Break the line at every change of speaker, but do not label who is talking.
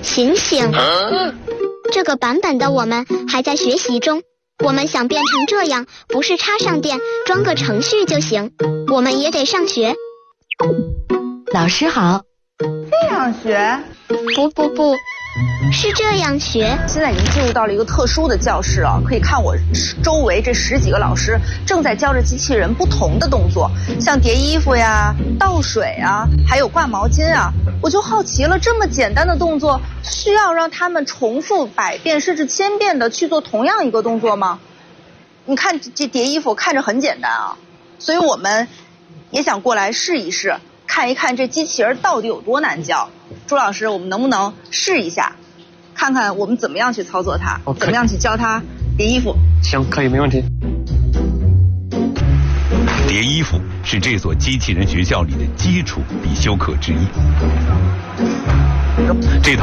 醒醒！这个版本的我们还在学习中，我们想变成这样，不是插上电装个程序就行，我们也得上学。
老师好。
这样学？
不，是这样学。
现在已经进入到了一个特殊的教室了，可以看我周围这10几个老师正在教着机器人不同的动作，像叠衣服呀、倒水啊，还有挂毛巾啊。我就好奇了，这么简单的动作，需要让他们重复100遍甚至1000遍的去做同样一个动作吗？你看这叠衣服看着很简单啊，所以我们也想过来试一试，看一看这机器人到底有多难教。朱老师，我们能不能试一下，看看我们怎么样去操作它，怎么样去教它叠衣服？
行，可以，没问题。
叠衣服是这所机器人学校里的基础必修课之一。这套